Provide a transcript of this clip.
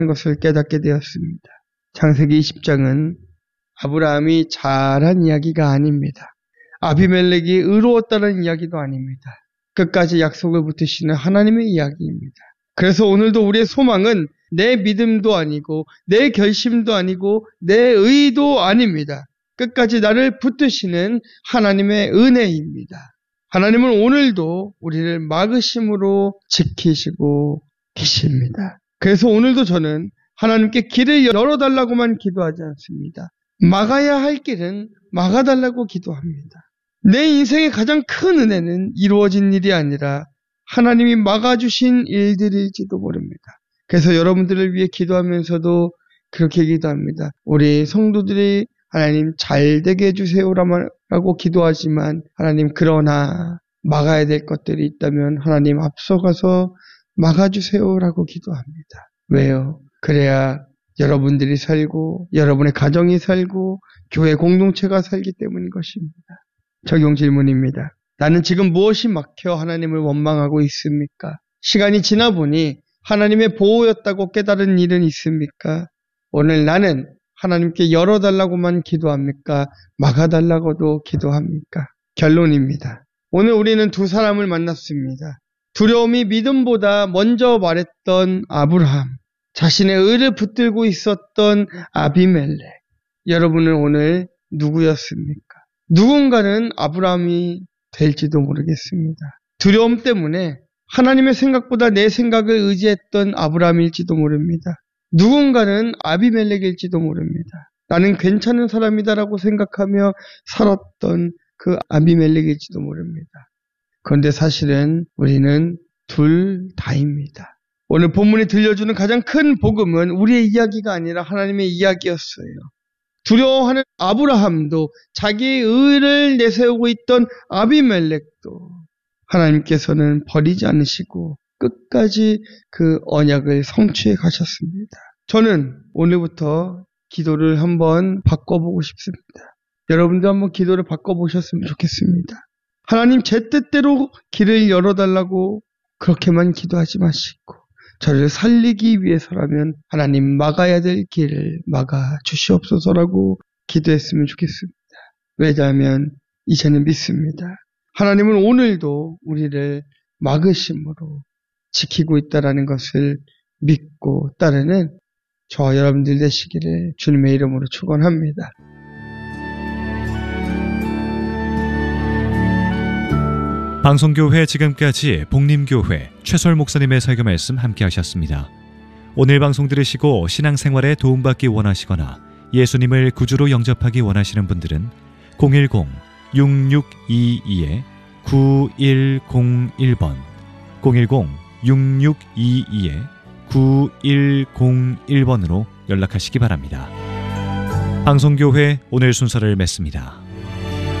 것을 깨닫게 되었습니다. 창세기 20장은 아브라함이 잘한 이야기가 아닙니다. 아비멜렉이 의로웠다는 이야기도 아닙니다. 끝까지 약속을 붙드시는 하나님의 이야기입니다. 그래서 오늘도 우리의 소망은 내 믿음도 아니고 내 결심도 아니고 내 의도 아닙니다. 끝까지 나를 붙드시는 하나님의 은혜입니다. 하나님은 오늘도 우리를 막으심으로 지키시고 계십니다. 그래서 오늘도 저는 하나님께 길을 열어달라고만 기도하지 않습니다. 막아야 할 길은 막아달라고 기도합니다. 내 인생의 가장 큰 은혜는 이루어진 일이 아니라 하나님이 막아주신 일들일지도 모릅니다. 그래서 여러분들을 위해 기도하면서도 그렇게 기도합니다. 우리 성도들이 하나님 잘 되게 해주세요라고 기도하지만 하나님 그러나 막아야 될 것들이 있다면 하나님 앞서가서 막아주세요라고 기도합니다. 왜요? 그래야 여러분들이 살고 여러분의 가정이 살고 교회 공동체가 살기 때문인 것입니다. 적용 질문입니다. 나는 지금 무엇이 막혀 하나님을 원망하고 있습니까? 시간이 지나 보니 하나님의 보호였다고 깨달은 일은 있습니까? 오늘 나는 하나님께 열어달라고만 기도합니까? 막아달라고도 기도합니까? 결론입니다. 오늘 우리는 두 사람을 만났습니다. 두려움이 믿음보다 먼저 말했던 아브라함, 자신의 의를 붙들고 있었던 아비멜렉. 여러분은 오늘 누구였습니까? 누군가는 아브라함이 될지도 모르겠습니다. 두려움 때문에 하나님의 생각보다 내 생각을 의지했던 아브라함일지도 모릅니다. 누군가는 아비멜렉일지도 모릅니다. 나는 괜찮은 사람이다라고 생각하며 살았던 그 아비멜렉일지도 모릅니다. 그런데 사실은 우리는 둘 다입니다. 오늘 본문이 들려주는 가장 큰 복음은 우리의 이야기가 아니라 하나님의 이야기였어요. 두려워하는 아브라함도 자기의 의를 내세우고 있던 아비멜렉도 하나님께서는 버리지 않으시고 끝까지 그 언약을 성취해 가셨습니다. 저는 오늘부터 기도를 한번 바꿔보고 싶습니다. 여러분도 한번 기도를 바꿔보셨으면 좋겠습니다. 하나님 제 뜻대로 길을 열어달라고 그렇게만 기도하지 마시고 저를 살리기 위해서라면 하나님 막아야 될 길을 막아 주시옵소서라고 기도했으면 좋겠습니다. 왜냐하면 이제는 믿습니다. 하나님은 오늘도 우리를 막으심으로 지키고 있다는 것을 믿고 따르는 저와 여러분들 되시기를 주님의 이름으로 축원합니다. 방송교회 지금까지 복림교회 최설 목사님의 설교 말씀 함께 하셨습니다. 오늘 방송 들으시고 신앙생활에 도움받기 원하시거나 예수님을 구주로 영접하기 원하시는 분들은 010-6622-9101번 010-6622-9101번으로 연락하시기 바랍니다. 방송교회 오늘 순서를 맺습니다.